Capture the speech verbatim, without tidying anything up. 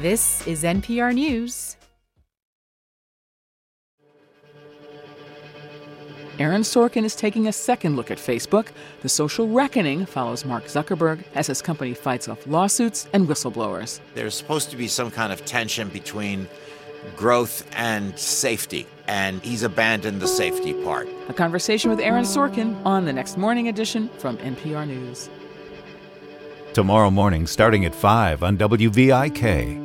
This is N P R News. Aaron Sorkin is taking a second look at Facebook. The social reckoning follows Mark Zuckerberg as his company fights off lawsuits and whistleblowers. There's supposed to be some kind of tension between growth and safety, and he's abandoned the safety part. A conversation with Aaron Sorkin on the next morning edition from N P R News. Tomorrow morning starting at five on W V I K.